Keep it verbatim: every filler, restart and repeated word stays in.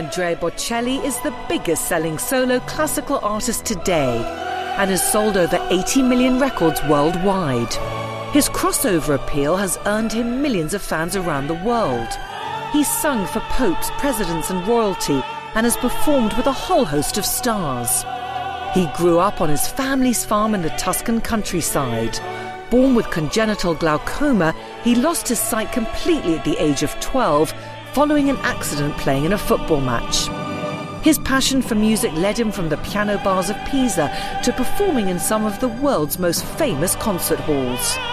Andrea Bocelli is the biggest-selling solo classical artist today and has sold over eighty million records worldwide. His crossover appeal has earned him millions of fans around the world. He's sung for popes, presidents and royalty and has performed with a whole host of stars. He grew up on his family's farm in the Tuscan countryside. Born with congenital glaucoma, he lost his sight completely at the age of twelve, following an accident playing in a football match. His passion for music led him from the piano bars of Pisa to performing in some of the world's most famous concert halls.